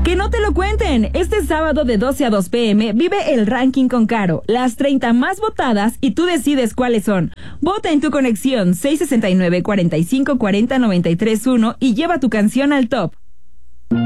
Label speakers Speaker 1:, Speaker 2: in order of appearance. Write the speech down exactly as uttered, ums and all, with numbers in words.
Speaker 1: Que no te lo cuenten. Este sábado de doce a dos pm vive el ranking con Caro, las treinta más votadas y tú decides cuáles son. Vota en tu conexión seis sesenta y nueve, cuarenta y cinco, cuarenta, noventa y tres, uno y lleva tu canción al top.